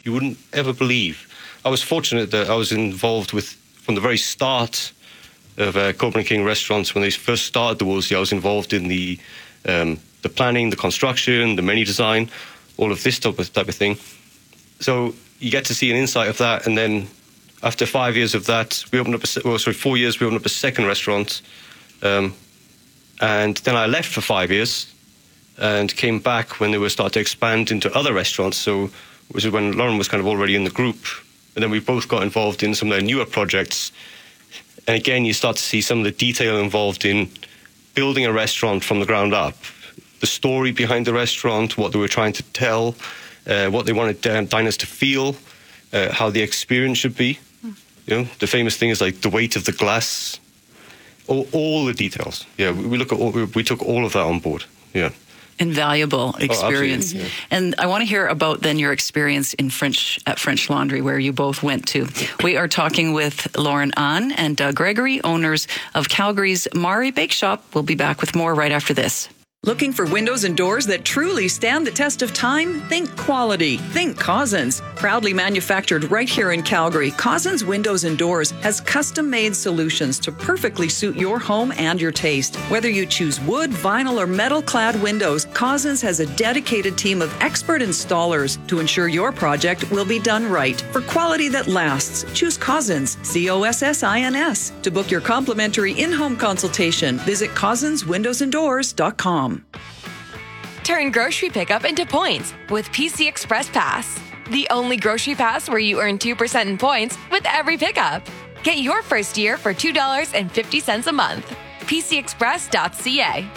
you wouldn't ever believe. I was fortunate that I was involved with, from the very start of Coleman & King restaurants, when they first started the Wolseley, I was involved in the planning, the construction, the menu design, all of this type of thing. So you get to see an insight of that, and then after 5 years of that, 4 years, we opened up a second restaurant, and then I left for 5 years and came back when they were starting to expand into other restaurants. So which is when Lauren was kind of already in the group, and then we both got involved in some of their newer projects. And again, you start to see some of the detail involved in building a restaurant from the ground up, the story behind the restaurant, what they were trying to tell, what they wanted diners to feel, how the experience should be. You know, the famous thing is like the weight of the glass, all the details. Yeah, we took all of that on board. Yeah. Invaluable experience. Yeah. And I want to hear about then your experience at French Laundry, where you both went to. We are talking with Lauren Ahn and Doug Gregory, owners of Calgary's Mari Bake Shop. We'll be back with more right after this. Looking for windows and doors that truly stand the test of time? Think quality. Think Cousins. Proudly manufactured right here in Calgary, Cousins Windows and Doors has custom-made solutions to perfectly suit your home and your taste. Whether you choose wood, vinyl, or metal-clad windows, Cousins has a dedicated team of expert installers to ensure your project will be done right. For quality that lasts, choose Cousins, COSSINS. To book your complimentary in-home consultation, visit CousinsWindowsandDoors.com. Turn grocery pickup into points with PC Express Pass. The only grocery pass where you earn 2% in points with every pickup. Get your first year for $2.50 a month. PCExpress.ca.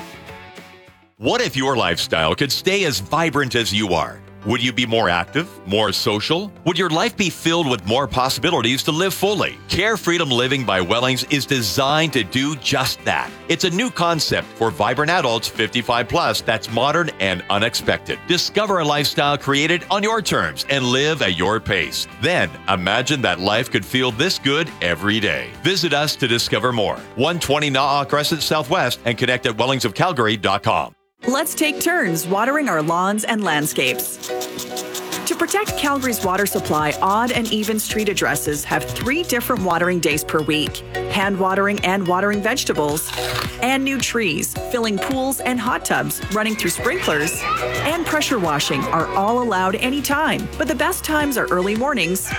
What if your lifestyle could stay as vibrant as you are? Would you be more active, more social? Would your life be filled with more possibilities to live fully? Care Freedom Living by Wellings is designed to do just that. It's a new concept for vibrant adults 55 plus that's modern and unexpected. Discover a lifestyle created on your terms and live at your pace. Then imagine that life could feel this good every day. Visit us to discover more. 120 Na'a Crescent Southwest and connect at wellingsofcalgary.com. Let's take turns watering our lawns and landscapes. To protect Calgary's water supply, odd and even street addresses have 3 different watering days per week: hand watering and watering vegetables, and new trees, filling pools and hot tubs, running through sprinklers, and pressure washing are all allowed anytime. But the best times are early mornings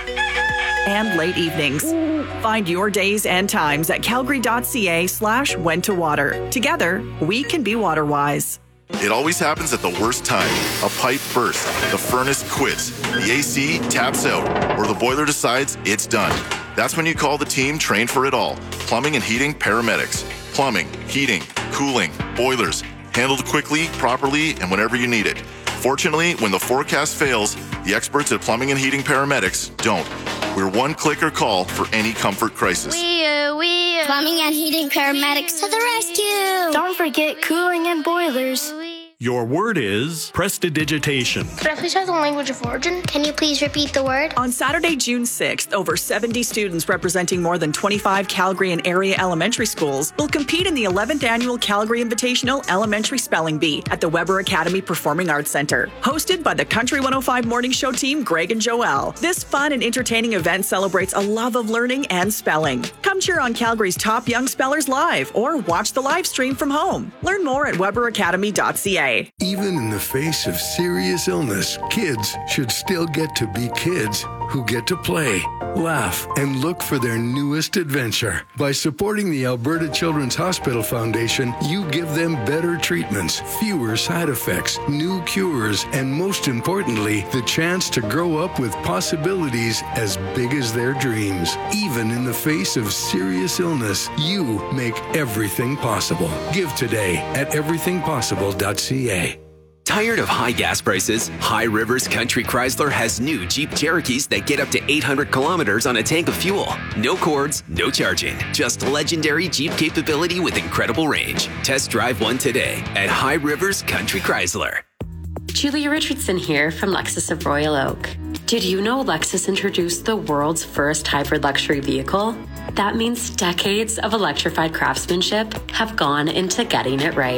and late evenings. Find your days and times at calgary.ca/when to water. Together, we can be water wise. It always happens at the worst time. A pipe bursts, the furnace quits, the AC taps out, or the boiler decides it's done. That's when you call the team trained for it all. Plumbing and Heating Paramedics. Plumbing, heating, cooling, boilers. Handled quickly, properly, and whenever you need it. Fortunately, when the forecast fails, the experts at Plumbing and Heating Paramedics don't. We're one click or call for any comfort crisis. Plumbing and Heating Paramedics to the rescue. Don't forget cooling and boilers. Your word is prestidigitation. Could I please have the language of origin? Can you please repeat the word? On Saturday, June 6th, over 70 students representing more than 25 Calgary and area elementary schools will compete in the 11th Annual Calgary Invitational Elementary Spelling Bee at the Weber Academy Performing Arts Centre. Hosted by the Country 105 Morning Show team, Greg and Joelle. This fun and entertaining event celebrates a love of learning and spelling. Come cheer on Calgary's top young spellers live or watch the live stream from home. Learn more at weberacademy.ca. Even in the face of serious illness, kids should still get to be kids who get to play, laugh, and look for their newest adventure. By supporting the Alberta Children's Hospital Foundation, you give them better treatments, fewer side effects, new cures, and most importantly, the chance to grow up with possibilities as big as their dreams. Even in the face of serious illness, you make everything possible. Give today at everythingpossible.ca. Tired of high gas prices? High Rivers Country Chrysler has new Jeep Cherokees that get up to 800 kilometers on a tank of fuel. No cords, no charging. Just legendary Jeep capability with incredible range. Test drive one today at High Rivers Country Chrysler. Julia Richardson here from Lexus of Royal Oak. Did you know Lexus introduced the world's first hybrid luxury vehicle? That means decades of electrified craftsmanship have gone into getting it right.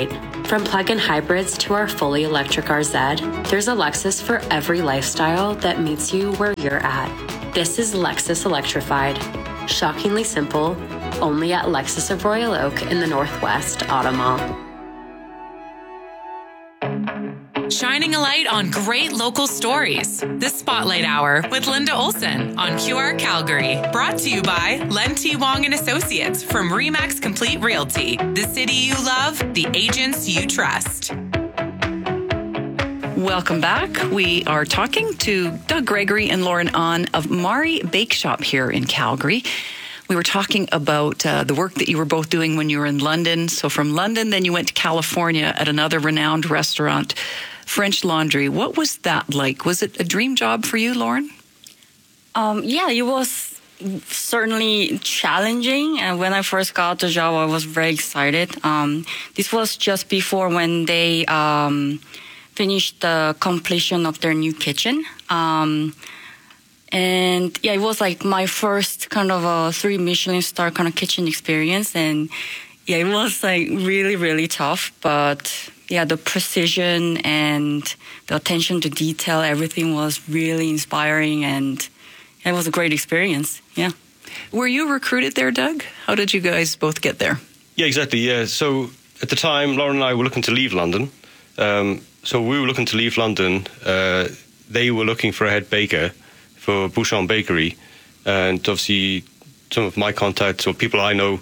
From plug-in hybrids to our fully electric RZ, there's a Lexus for every lifestyle that meets you where you're at. This is Lexus Electrified. Shockingly simple, only at Lexus of Royal Oak in the Northwest Auto Mall. Shining a light on great local stories. The Spotlight Hour with Linda Olson on QR Calgary. Brought to you by Len T. Wong and Associates from RE/MAX Complete Realty. The city you love, the agents you trust. Welcome back. We are talking to Doug Gregory and Lauren Ahn of Mari Bake Shop here in Calgary. We were talking about the work that you were both doing when you were in London. So from London, then you went to California at another renowned restaurant, French Laundry. What was that like? Was it a dream job for you, Lauren? Yeah, it was certainly challenging. And when I first got the job, I was very excited. This was just before when they finished the completion of their new kitchen. And yeah, it was like my first kind of a 3 Michelin star kind of kitchen experience. And yeah, it was like really, really tough. But yeah, the precision and the attention to detail, everything was really inspiring. And it was a great experience. Yeah. Were you recruited there, Doug? How did you guys both get there? Yeah, exactly. Yeah. So at the time, Lauren and I were looking to leave London. So we were looking to leave London. They were looking for a head baker for Bouchon Bakery, and obviously some of my contacts or people I know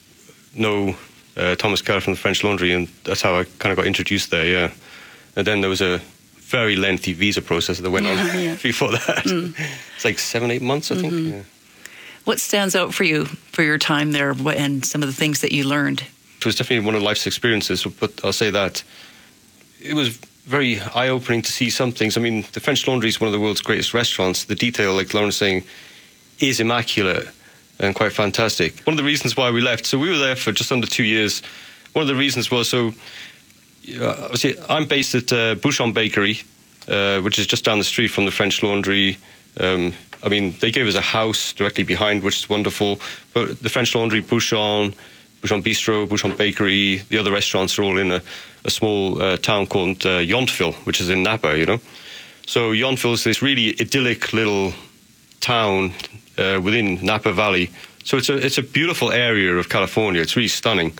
Thomas Keller from the French Laundry, and that's how I kind of got introduced there. Yeah, and then there was a very lengthy visa process that went on before that. It's like 7-8 months, I think. Yeah. What stands out for you for your time there, and some of the things that you learned? It was definitely one of life's experiences, but I'll say that it was very eye-opening to see some things. I mean, the French Laundry is one of the world's greatest restaurants. The detail, like Lauren's saying, is immaculate and quite fantastic. One of the reasons why we left, so we were there for just under 2 years. One of the reasons was, obviously, I'm based at Bouchon Bakery, which is just down the street from the French Laundry. I mean, they gave us a house directly behind, which is wonderful. But the French Laundry, Bouchon Bistro, Bouchon Bakery, the other restaurants are all in a small town called Yountville, which is in Napa, you know. So Yountville is this really idyllic little town within Napa Valley. So it's a beautiful area of California. It's really stunning.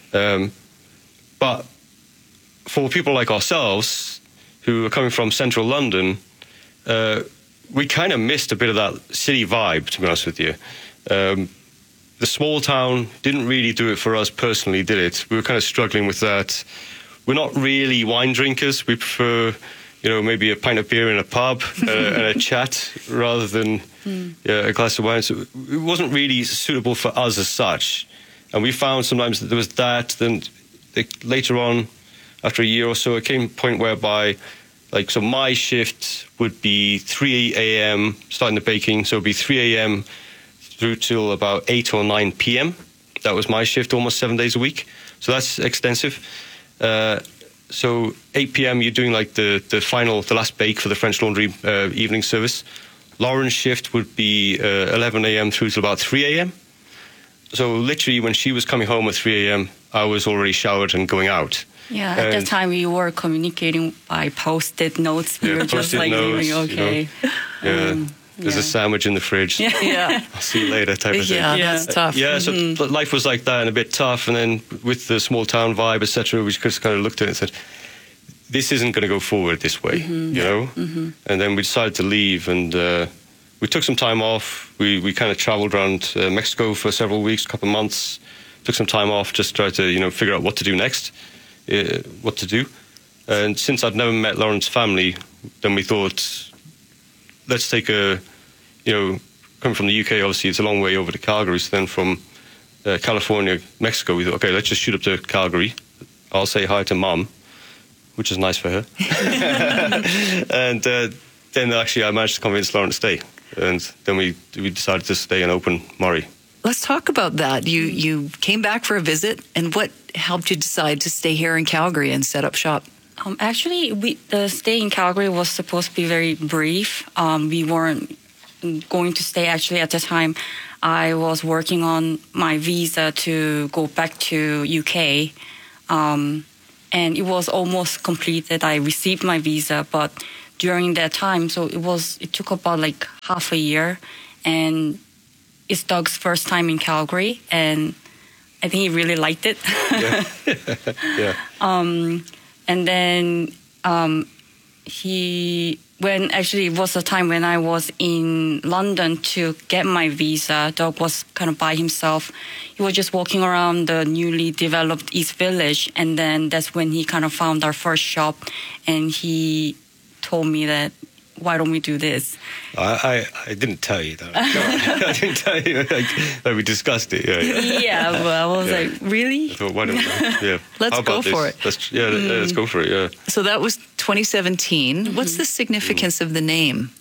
But for people like ourselves, who are coming from central London, we kind of missed a bit of that city vibe, to be honest with you. The small town didn't really do it for us personally, did it? We were kind of struggling with that. We're not really wine drinkers. We prefer, maybe a pint of beer in a pub and a chat rather than a glass of wine. So it wasn't really suitable for us as such. And we found sometimes that there was that. Then later on, after a year or so, it came to a point whereby, so my shift would be 3 a.m. starting the baking. So it would be 3 a.m. through till about 8 or 9 p.m. That was my shift, almost 7 days a week. So that's extensive. So 8 p.m. you're doing the last bake for the French Laundry evening service. Lauren's shift would be 11 a.m. through till about 3 a.m. So literally when she was coming home at 3 a.m., I was already showered and going out. Yeah, at that time we were communicating by Post-it notes. We were just leaving, okay. There's a sandwich in the fridge. Yeah. I'll see you later type of thing. Yeah, that's tough. Yeah, so life was like that and a bit tough. And then with the small town vibe, etc., we just kind of looked at it and said, this isn't going to go forward this way, you know? Mm-hmm. And then we decided to leave and we took some time off. We kind of traveled around Mexico for several weeks, a couple of months. Took some time off, just tried to, figure out what to do next, what to do. And since I'd never met Lauren's family, then we thought, let's take coming from the UK, obviously, it's a long way over to Calgary. So then from California, Mexico, we thought, okay, let's just shoot up to Calgary. I'll say hi to Mum, which is nice for her. And then actually I managed to convince Lauren to stay. And then we decided to stay and open Mari. Let's talk about that. You came back for a visit, and what helped you decide to stay here in Calgary and set up shop? Actually, the stay in Calgary was supposed to be very brief. We weren't going to stay. Actually, at the time, I was working on my visa to go back to UK. and it was almost completed. I received my visa, but during that time, so it took about like half a year, and it's Doug's first time in Calgary, and I think he really liked it. Yeah. And then it was a time when I was in London to get my visa. Doug was kind of by himself. He was just walking around the newly developed East Village, and then that's when he kind of found our first shop, and he told me that, why don't we do this? I didn't tell you that. I didn't tell you that we discussed it. Yeah, but I was like, really? I thought, why don't we? Yeah. Let's go for it. Let's go for it. Yeah. So that was 2017. What's the significance of the name?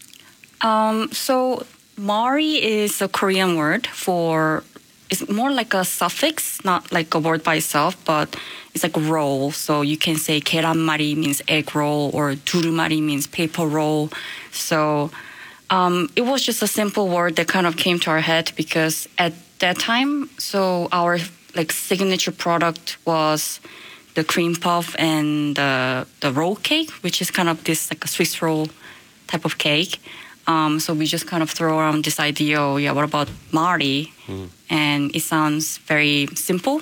So Mari is a Korean word for. It's more like a suffix, not like a word by itself, but it's like roll. So you can say 계란말이 means egg roll, or 두루마리 means paper roll. So it was just a simple word that kind of came to our head, because at that time, so our like signature product was the cream puff and the roll cake, which is kind of this like a Swiss roll type of cake. So we just kind of throw around this idea, what about Mari? And it sounds very simple.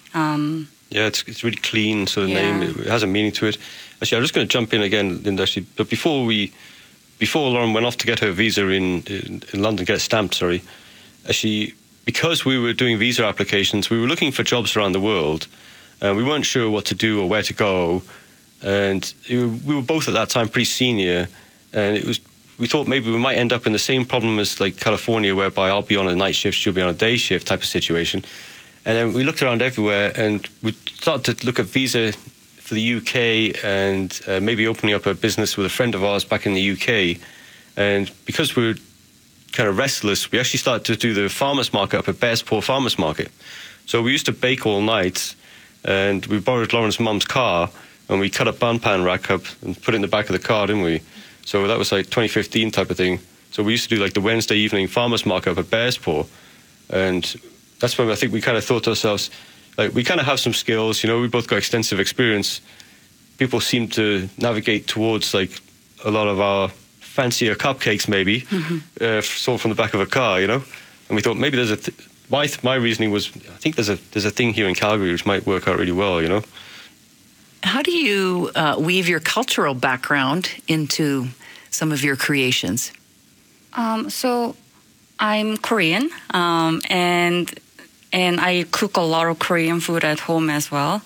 It's really clean, so the name, it has a meaning to it. Actually, I'm just going to jump in again, Linda, actually, but before Lauren went off to get her visa in London, get it stamped, actually, because we were doing visa applications, we were looking for jobs around the world, and we weren't sure what to do or where to go, and we were both at that time pretty senior, and we thought maybe we might end up in the same problem as like California, whereby I'll be on a night shift, she'll be on a day shift type of situation. And then we looked around everywhere, and we started to look at visa for the UK, and maybe opening up a business with a friend of ours back in the UK. And because we were kind of restless, we actually started to do the farmers market up at Bearspaw Farmers Market. So we used to bake all night, and we borrowed Lauren's mum's car, and we cut a bun pan rack up and put it in the back of the car, didn't we? So that was like 2015 type of thing. So we used to do like the Wednesday evening farmers market up at Bearspaw. And that's when I think we kind of thought to ourselves, like, we kind of have some skills, we both got extensive experience. People seem to navigate towards like a lot of our fancier cupcakes maybe, sold from the back of a car, And we thought maybe there's my reasoning was, I think there's a thing here in Calgary which might work out really well, How do you weave your cultural background into some of your creations? So I'm Korean, and I cook a lot of Korean food at home as well.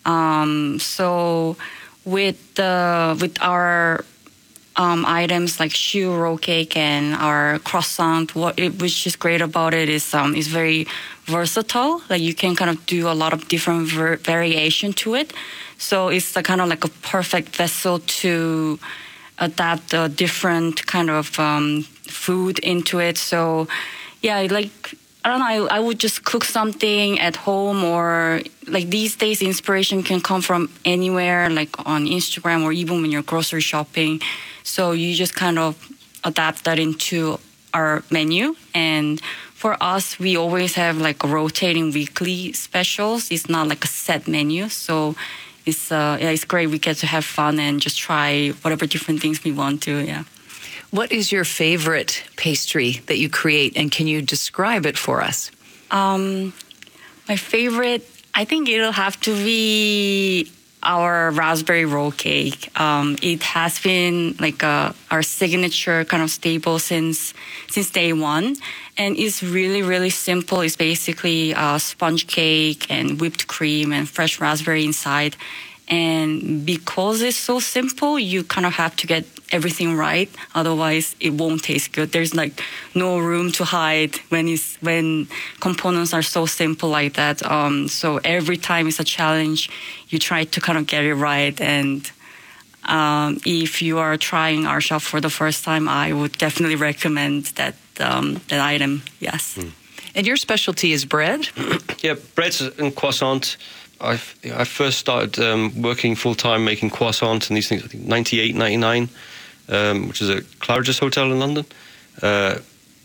So with our items like shoe roll cake and our croissant, which is great about it is very versatile. Like you can kind of do a lot of different variation to it. So it's kind of like a perfect vessel to adapt a different kind of food into it. So, I don't know, I would just cook something at home, or like these days, inspiration can come from anywhere, like on Instagram or even when you're grocery shopping. So you just kind of adapt that into our menu. And for us, we always have like rotating weekly specials. It's not like a set menu. So it's great. We get to have fun and just try whatever different things we want to. Yeah. What is your favorite pastry that you create, and can you describe it for us? My favorite, I think it'll have to be our raspberry roll cake. It has been like our signature kind of staple since day one. And it's really, really simple. It's basically a sponge cake and whipped cream and fresh raspberry inside. And because it's so simple, you kind of have to get everything right. Otherwise, it won't taste good. There's like no room to hide when components are so simple like that. So every time it's a challenge, you try to kind of get it right. And if you are trying our shop for the first time, I would definitely recommend that item. Yes. And your specialty is bread? Yeah, breads and croissant. I first started working full-time making croissants and these things, I think, 98, 99, which is at Claridge's Hotel in London. So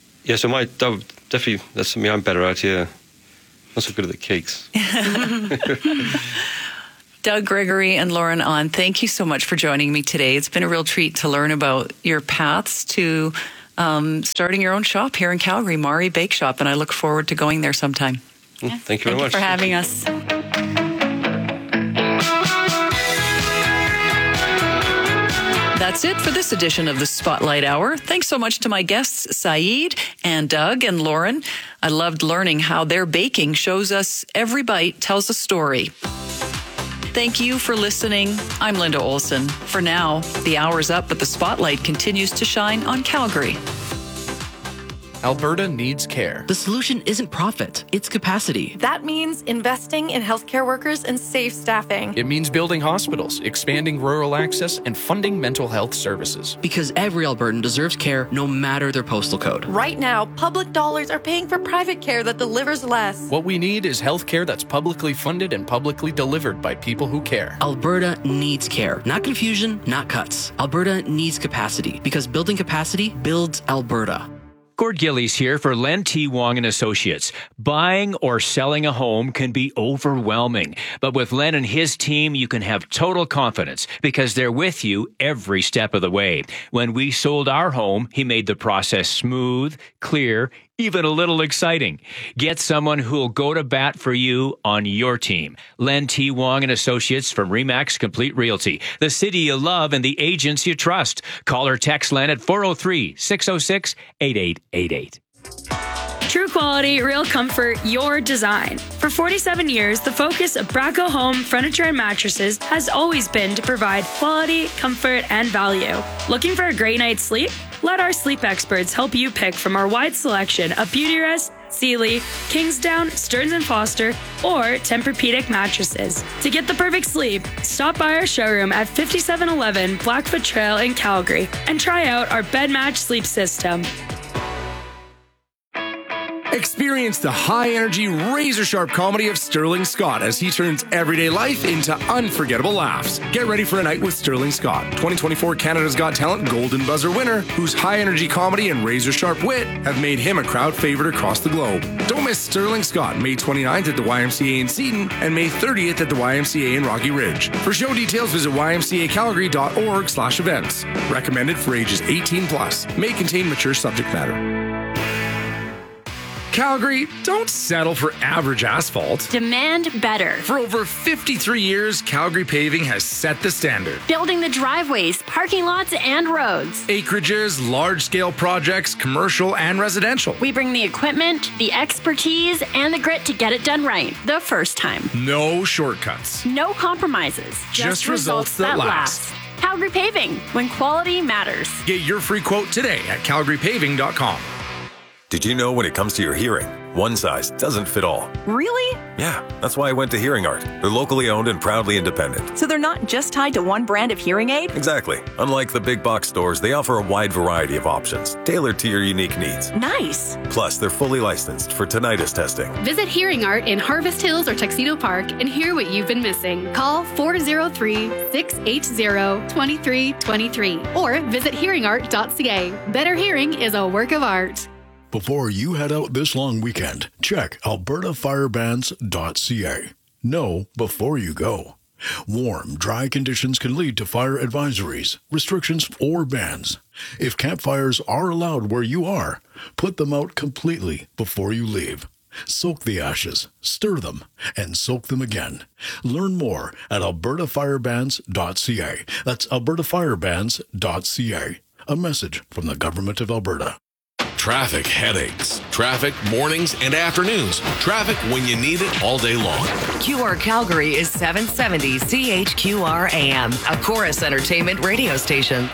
that's something I'm better at, yeah. Not so good at the cakes. Doug Gregory and Lauren Ahn, thank you so much for joining me today. It's been a real treat to learn about your paths to starting your own shop here in Calgary, Mari Bake Shop, and I look forward to going there sometime. Yeah. Thank you very much. Thank you for having us. That's it for this edition of the Spotlight Hour. Thanks so much to my guests, Saeed and Doug and Lauren. I loved learning how their baking shows us every bite tells a story. Thank you for listening. I'm Linda Olson. For now, the hour's up, but the spotlight continues to shine on Calgary. Alberta needs care. The solution isn't profit, it's capacity. That means investing in healthcare workers and safe staffing. It means building hospitals, expanding rural access, and funding mental health services. Because every Albertan deserves care no matter their postal code. Right now, public dollars are paying for private care that delivers less. What we need is healthcare that's publicly funded and publicly delivered by people who care. Alberta needs care. Not confusion, not cuts. Alberta needs capacity. Because building capacity builds Alberta. Gord Gillies here for Len T. Wong and Associates. Buying or selling a home can be overwhelming, but with Len and his team, you can have total confidence because they're with you every step of the way. When we sold our home, he made the process smooth, clear, even a little exciting. Get someone who'll go to bat for you on your team. Len T. Wong and Associates from RE/MAX Complete Realty, the city you love and the agents you trust. Call or text Len at 403-606-8888. True quality, real comfort, your design. For 47 years, the focus of Braco Home Furniture and Mattresses has always been to provide quality, comfort, and value. Looking for a great night's sleep? Let our sleep experts help you pick from our wide selection of Beautyrest, Sealy, Kingsdown, Stearns & Foster, or Tempur-Pedic mattresses. To get the perfect sleep, stop by our showroom at 5711 Blackfoot Trail in Calgary and try out our Bed Match sleep system. Experience the high-energy, razor-sharp comedy of Sterling Scott as he turns everyday life into unforgettable laughs. Get ready for a night with Sterling Scott, 2024 Canada's Got Talent Golden Buzzer winner, whose high-energy comedy and razor-sharp wit have made him a crowd favorite across the globe. Don't miss Sterling Scott, May 29th at the YMCA in Seton and May 30th at the YMCA in Rocky Ridge. For show details, visit ymcacalgary.org/events. Recommended for ages 18+. May contain mature subject matter. Calgary, don't settle for average asphalt. Demand better. For over 53 years, Calgary Paving has set the standard. Building the driveways, parking lots, and roads. Acreages, large-scale projects, commercial and residential. We bring the equipment, the expertise, and the grit to get it done right the first time. No shortcuts. No compromises. Just results that last. Calgary Paving, when quality matters. Get your free quote today at calgarypaving.com. Did you know when it comes to your hearing, one size doesn't fit all? Really? Yeah, that's why I went to Hearing Art. They're locally owned and proudly independent. So they're not just tied to one brand of hearing aid? Exactly. Unlike the big box stores, they offer a wide variety of options, tailored to your unique needs. Nice. Plus, they're fully licensed for tinnitus testing. Visit Hearing Art in Harvest Hills or Tuxedo Park and hear what you've been missing. Call 403-680-2323 or visit hearingart.ca. Better hearing is a work of art. Before you head out this long weekend, check albertafirebans.ca. Know before you go. Warm, dry conditions can lead to fire advisories, restrictions, or bans. If campfires are allowed where you are, put them out completely before you leave. Soak the ashes, stir them, and soak them again. Learn more at albertafirebans.ca. That's albertafirebans.ca. A message from the Government of Alberta. Traffic headaches. Traffic mornings and afternoons. Traffic when you need it all day long. QR Calgary is 770 CHQR AM, a Chorus Entertainment radio station.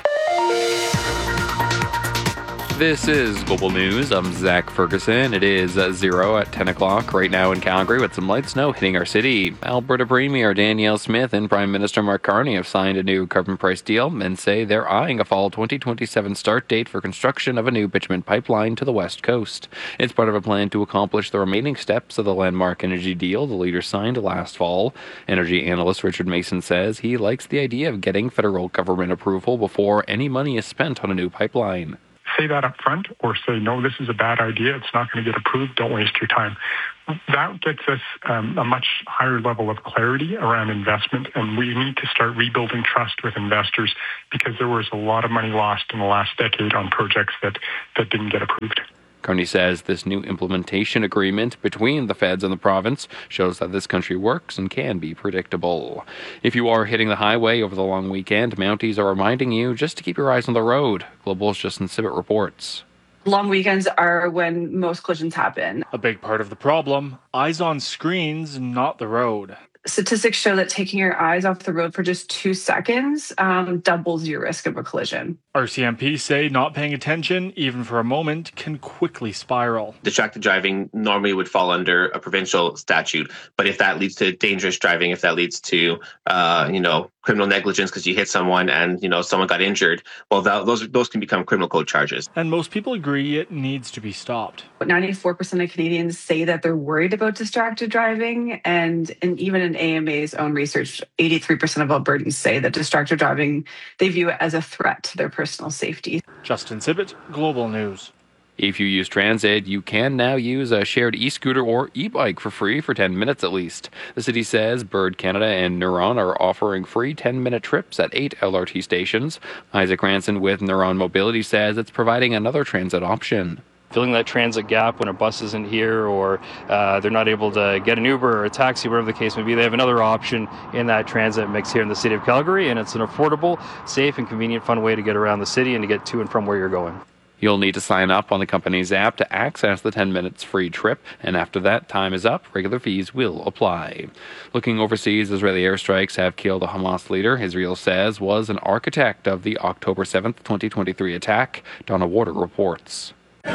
This is Global News. I'm Zach Ferguson. It is 0 at 10 o'clock right now in Calgary with some light snow hitting our city. Alberta Premier Danielle Smith and Prime Minister Mark Carney have signed a new carbon price deal and say they're eyeing a fall 2027 start date for construction of a new bitumen pipeline to the west coast. It's part of a plan to accomplish the remaining steps of the landmark energy deal the leaders signed last fall. Energy analyst Richard Mason says he likes the idea of getting federal government approval before any money is spent on a new pipeline. say that up front or say, no, this is a bad idea. It's not going to get approved. Don't waste your time. That gets us a much higher level of clarity around investment, and we need to start rebuilding trust with investors because there was a lot of money lost in the last decade on projects that didn't get approved. Carney says this new implementation agreement between the feds and the province shows that this country works and can be predictable. If you are hitting the highway over the long weekend, Mounties are reminding you just to keep your eyes on the road. Global's Justin Sibbett reports. Long weekends are when most collisions happen. A big part of the problem, eyes on screens, not the road. Statistics show that taking your eyes off the road for just 2 seconds doubles your risk of a collision. RCMP say not paying attention, even for a moment, can quickly spiral. Distracted driving normally would fall under a provincial statute, but if that leads to dangerous driving, if that leads to, criminal negligence because you hit someone and, someone got injured, well, those can become criminal code charges. And most people agree it needs to be stopped. 94% of Canadians say that they're worried about distracted driving, and even in AMA's own research, 83% of Albertans say that distracted driving, they view it as a threat to their personal safety. Justin Sibbett, Global News. If you use transit, you can now use a shared e-scooter or e-bike for free for 10 minutes at least. The city says Bird Canada and Neuron are offering free 10-minute trips at 8 LRT stations. Isaac Ranson with Neuron Mobility says it's providing another transit option. Filling that transit gap when a bus isn't here or they're not able to get an Uber or a taxi, whatever the case may be, they have another option in that transit mix here in the city of Calgary, and it's an affordable, safe, and convenient, fun way to get around the city and to get to and from where you're going. You'll need to sign up on the company's app to access the 10 minutes free trip, and after that time is up, regular fees will apply. Looking overseas, Israeli airstrikes have killed a Hamas leader Israel says was an architect of the October 7th, 2023 attack. Donna Warder reports.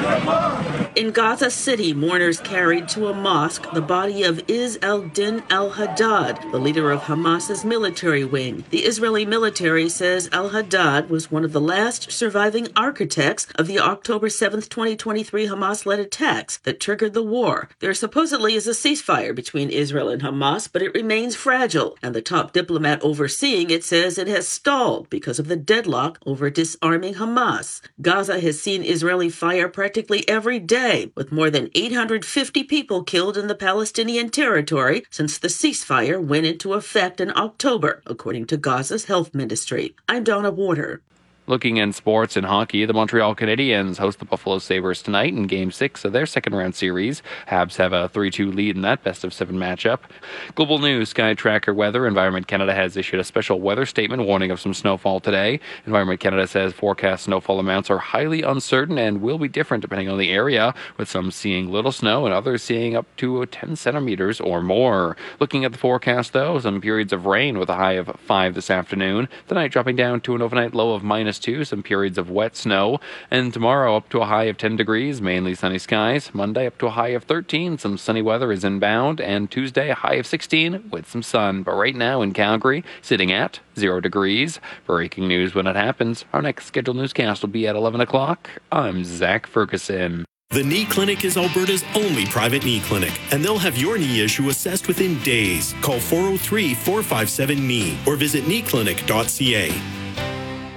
In Gaza City, mourners carried to a mosque the body of Izz al-Din al-Haddad, the leader of Hamas's military wing. The Israeli military says al-Haddad was one of the last surviving architects of the October 7th, 2023 Hamas-led attacks that triggered the war. There supposedly is a ceasefire between Israel and Hamas, but it remains fragile, and the top diplomat overseeing it says it has stalled because of the deadlock over disarming Hamas. Gaza has seen Israeli fire practically every day, with more than 850 people killed in the Palestinian territory since the ceasefire went into effect in October, according to Gaza's health ministry. I'm Donna Warder. Looking in sports and hockey, the Montreal Canadiens host the Buffalo Sabres tonight in Game 6 of their second-round series. Habs have a 3-2 lead in that best-of-7 matchup. Global News, Sky Tracker Weather. Environment Canada has issued a special weather statement warning of some snowfall today. Environment Canada says forecast snowfall amounts are highly uncertain and will be different depending on the area, with some seeing little snow and others seeing up to 10 centimeters or more. Looking at the forecast, though, some periods of rain with a high of 5 this afternoon. Tonight dropping down to an overnight low of -2, some periods of wet snow, and tomorrow up to a high of 10 degrees, mainly sunny skies. Monday up to a high of 13, some sunny weather is inbound, and Tuesday a high of 16 with some sun. But right now in Calgary, sitting at 0 degrees. Breaking news when it happens. Our next scheduled newscast will be at 11 o'clock. I'm Zach Ferguson. The Knee Clinic is Alberta's only private knee clinic, and they'll have your knee issue assessed within days. Call 403-457-KNEE or visit kneeclinic.ca.